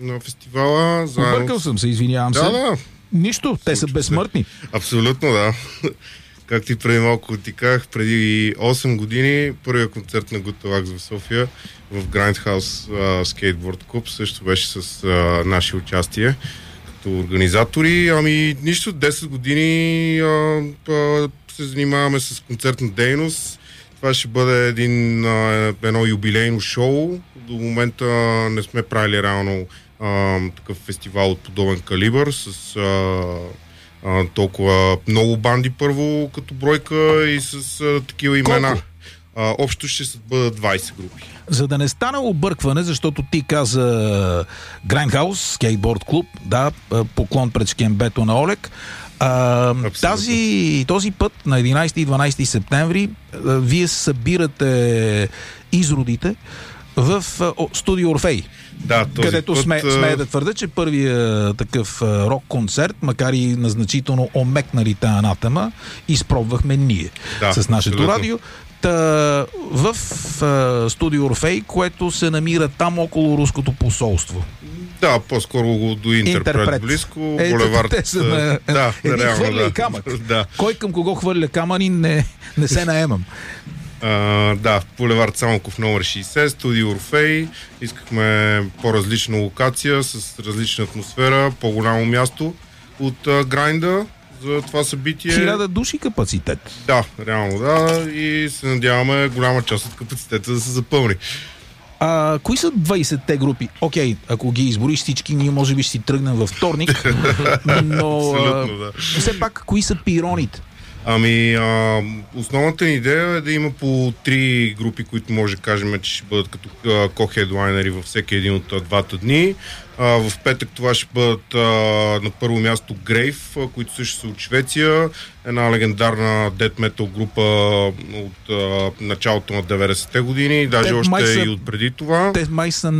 на фестивала. Объркал съм се, извинявам се. Да. Нищо, те са безсмъртни. Абсолютно, да. Както и преди малко ти казах, преди 8 години първият концерт на Gutalax в София в Grindhouse Skateboard Club също беше с наше участие като организатори. Нищо, 10 години се занимаваме с концертна дейност. Това ще бъде едно юбилейно шоу. До момента не сме правили реално такъв фестивал от подобен калибър с толкова много банди първо като бройка и с такива имена. Колко? Общо ще бъдат 20 групи. За да не стане объркване, защото ти каза Grindhouse Skateboard Club, да, поклон пред шкембето на Олег. Този път на 11 и 12 септември вие събирате изродите в студио Орфей. Да, където смея да твърда, че първият такъв рок-концерт, макар и на значително омекналите Анатема, изпробвахме ние с нашето радио. В студио Орфей, което се намира там около руското посолство. Да, по-скоро до Интерпрет близко. Булевард. Те са хвърля и камък. Да. Кой към кого хвърля камъни, не се наемам. Булевард Самоков номер 60, студио Орфей. Искахме по-различна локация, с различна атмосфера, по-голямо място от грайнда за това събитие. 1000 души капацитет. Да, реално да. И се надяваме голяма част от капацитета да се запълни. Кои са 20-те групи? Окей, ако ги избориш всички, ние може би ще си тръгнем във вторник. Но абсолютно, да. Все пак, кои са пироните? Основната ни идея е да има по 3 групи, които може да кажем, че ще бъдат като ко-хедлайнери във всеки един от двата дни. В петък това ще бъдат на първо място Grave, които също са от Швеция. Една легендарна death metal група от началото на 90-те години, даже още и от преди това. Те май са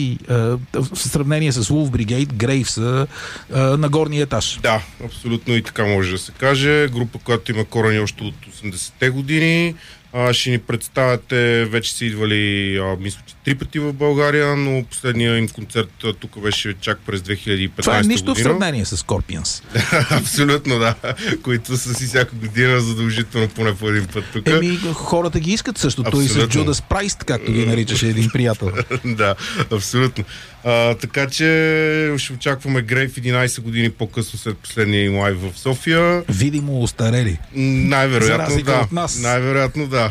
в сравнение с Wolf Brigade, Grave са на горния етаж. Да, абсолютно и така може да се каже. Група, която има корени още от 80-те години. Ще ни представяте, вече са идвали, мисля, че 3 пъти в България, но последния им концерт тук беше чак през 2015 Това е нищо година. В сравнение с Scorpions. Абсолютно, да. Които са си всяка година задължително поне по един път тук. Хората ги искат същото и с Judas Priest, както ги наричаше един приятел. Да, абсолютно. Така че ще очакваме Grave 11 години по-късно след последния им лайв в София. Видимо устарели. Най-вероятно да. От нас. Най-вероятно да.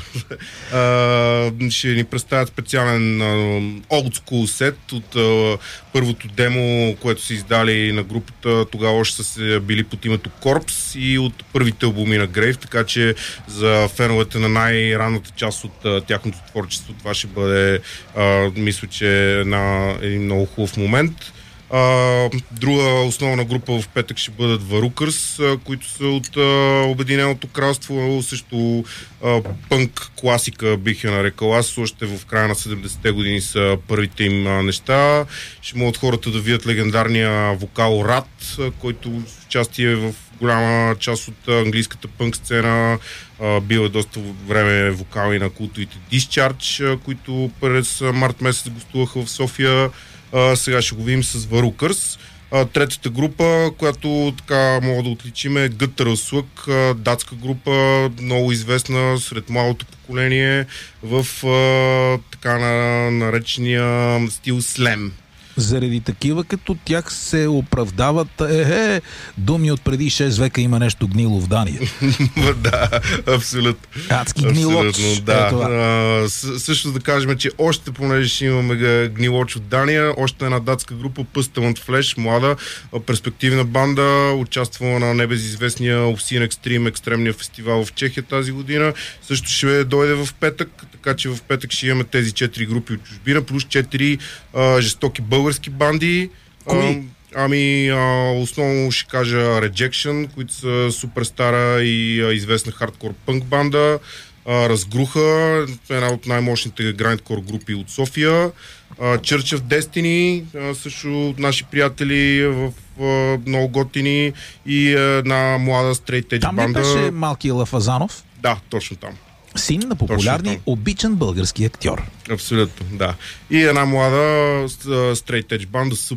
Ще ни представят специален old school сет от първото демо, което са издали на групата. Тогава още са били под името Corpse и от първите албуми на Grave, така че за феновете на най-ранната част от тяхното творчество това ще бъде, мисля, че един много хубав момент. Друга основна група в петък ще бъдат Varukers, които са от Обединеното кралство, също пънк класика бих я нарекал аз, още в края на 70-те години са първите им неща. Ще могат хората да видят легендарния вокал Рат, който участие в голяма част от английската пънк сцена, бил е доста време вокали на култовите Discharge, които през март месец гостуваха в София. Сега ще го видим с Varukers. Третата група, която така мога да отличим, е Guttural Slug, датска група, много известна сред младото поколение в така наречения стил слем. Заради такива като тях се оправдават думи от преди 6 века има нещо гнило в Дания. Да, абсолютно. Адски гнилоч. Да. Също да кажем, че още понеже ще имаме гнилоч от Дания, още една датска група, Pestilent Flesh, млада, перспективна банда, участвала на небезизвестния Obscene Extreme, екстремния фестивал в Чехия тази година. Също ще дойде в петък, така че в петък ще имаме тези 4 групи от чужбина, плюс 4 жестоки български банди. Основно ще кажа Rejection, които са супер стара и известна хардкор пънк банда. Разгруха, една от най-мощните грайндкор групи от София. Church of Destiny, също от наши приятели в много готини, и една млада стрейт едж банда. Там ли беше малкия Лафазанов? Да, точно там. Син на популярни, обичан български актьор. Абсолютно, да. И една млада стрейт едж банда,